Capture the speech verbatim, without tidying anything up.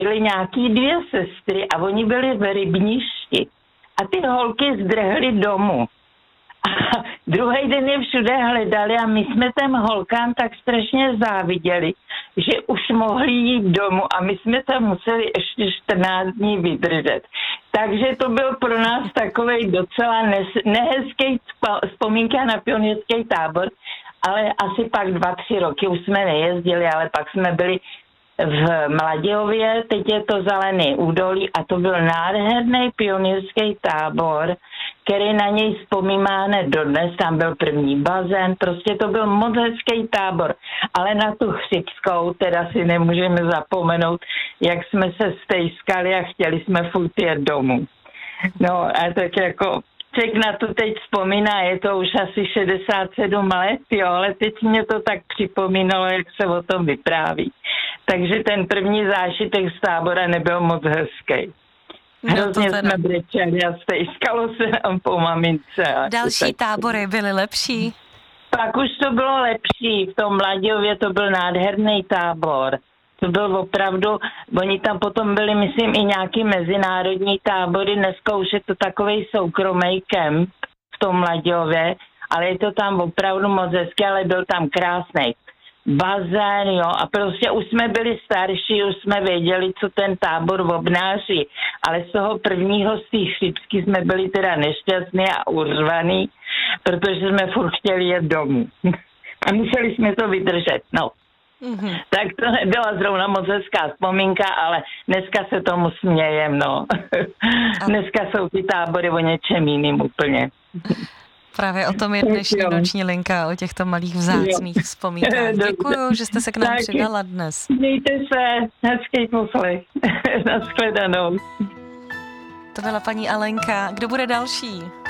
byly nějaký dvě sestry a oni byli v Rybništi. A ty holky zdrhly domů. A druhý den je všude hledali a my jsme těm holkám tak strašně záviděli, že už mohli jít domů a my jsme tam museli ještě čtrnáct dní vydržet. Takže to byl pro nás takovej docela nes- nehezký vzpomínka na pionýrský tábor, ale asi pak dva, tři roky už jsme nejezdili, ale pak jsme byli v Mladějově, teď je to Zelený údolí a to byl nádherný pionýrský tábor, který na něj vzpomínáme dodnes, tam byl první bazén, prostě to byl moc hezký tábor, ale na tu Chřipskou teda si nemůžeme zapomenout, jak jsme se stejskali a chtěli jsme furt jet domů. No a tak jako člověk na to teď vzpomíná, je to už asi šedesát sedm let, jo, ale teď mě to tak připomínalo, jak se o tom vypráví. Takže ten první zážitek z tábora nebyl moc hezký. Hrozně no jsme brečeli a stejskalo se nám po mamince. Další tábory byly lepší? Pak už to bylo lepší. V tom Mladějově to byl nádherný tábor. To byl opravdu, oni tam potom byli, myslím, i nějaký mezinárodní tábory. Dneska už je to takovej soukromý kemp v tom Mladějově, ale je to tam opravdu moc hezky, ale byl tam krásný bazén, jo, a prostě už jsme byli starší, už jsme věděli, co ten tábor obnáší, ale z toho prvního z té Chřipsky jsme byli teda nešťastní a urvaný, protože jsme furt chtěli jet domů. A museli jsme to vydržet, no. Mm-hmm. Tak to nebyla zrovna moc hezká vzpomínka, ale dneska se tomu smějem, no. A... Dneska jsou ty tábory o něčem jiným úplně. Právě o tom je dnešní noční linka, o těchto malých vzácných vzpomínkách. Děkuju, že jste se k nám Taky. přidala dnes. Mějte se, hezký poslech. Naschledanou. To byla paní Alenka. Kdo bude další?